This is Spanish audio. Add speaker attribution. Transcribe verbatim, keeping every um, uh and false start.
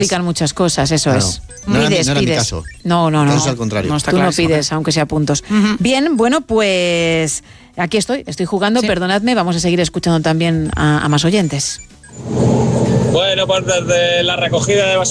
Speaker 1: Explican muchas cosas, eso
Speaker 2: Claro.
Speaker 1: es.
Speaker 2: No era mi-
Speaker 1: Pides,
Speaker 2: no era mi
Speaker 1: pides.
Speaker 2: caso.
Speaker 1: No, no, no.
Speaker 2: Eso es al contrario.
Speaker 3: No, está
Speaker 1: Tú no
Speaker 3: clarísimo.
Speaker 1: pides, aunque sea puntos.
Speaker 3: Ujú.
Speaker 1: Bien, bueno, pues aquí estoy, estoy jugando,
Speaker 3: Sí.
Speaker 1: perdonadme, vamos a seguir escuchando también a, a más oyentes.
Speaker 4: Bueno, pues desde la recogida de basura